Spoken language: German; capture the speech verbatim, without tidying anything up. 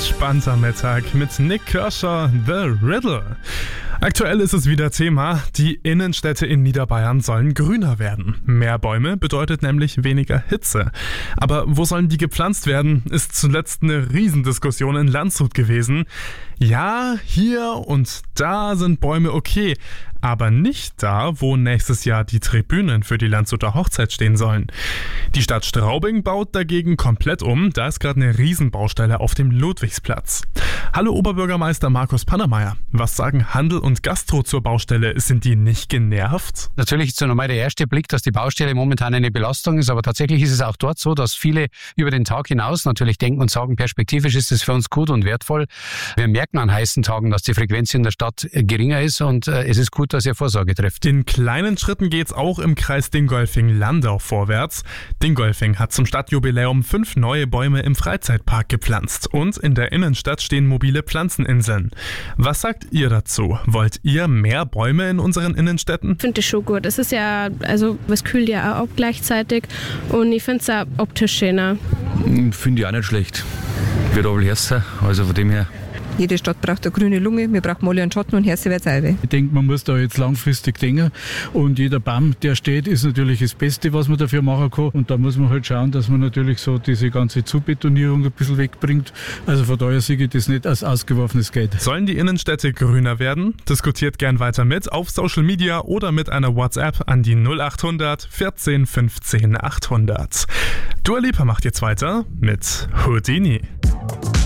entspannter Mittag mit Nick Kershaw, The Riddle. Aktuell ist es wieder Thema, die Innenstädte in Niederbayern sollen grüner werden. Mehr Bäume bedeutet nämlich weniger Hitze. Aber wo sollen die gepflanzt werden, ist zuletzt eine Riesendiskussion in Landshut gewesen. Ja, hier und da sind Bäume okay, aber nicht da, wo nächstes Jahr die Tribünen für die Landshuter Hochzeit stehen sollen. Die Stadt Straubing baut dagegen komplett um, da ist gerade eine Riesenbaustelle auf dem Ludwigsplatz. Hallo Oberbürgermeister Markus Pannermeier, was sagen Handel und Gastro zur Baustelle? Sind die nicht genervt? Natürlich ist so normal der erste Blick, dass die Baustelle momentan eine Belastung ist, aber tatsächlich ist es auch dort so, dass viele über den Tag hinaus natürlich denken und sagen, perspektivisch ist es für uns gut und wertvoll. Wir merken an heißen Tagen, dass die Frequenz in der Stadt geringer ist und äh, es ist gut, dass ihr Vorsorge trifft. In kleinen Schritten geht's auch im Kreis Dingolfing-Landau vorwärts. Dingolfing hat zum Stadtjubiläum fünf neue Bäume im Freizeitpark gepflanzt und in der Innenstadt stehen mobile Pflanzeninseln. Was sagt ihr dazu? Wollt ihr mehr Bäume in unseren Innenstädten? Ich finde das schon gut. Es ist ja, also es kühlt ja auch ab gleichzeitig und ich finde es auch optisch schöner. Finde ich auch nicht schlecht. Wird aber härter, also von dem her. Jede Stadt braucht eine grüne Lunge, wir brauchen mal einen Schatten und Herse wird selber. Ich denke, man muss da jetzt langfristig denken und jeder Baum, der steht, ist natürlich das Beste, was man dafür machen kann und da muss man halt schauen, dass man natürlich so diese ganze Zubetonierung ein bisschen wegbringt. Also von daher sehe ich das nicht als ausgeworfenes Geld. Sollen die Innenstädte grüner werden? Diskutiert gern weiter mit auf Social Media oder mit einer WhatsApp an die null acht hundert vierzehn fünfzehn achthundert. Dua Lipa macht jetzt weiter mit Houdini.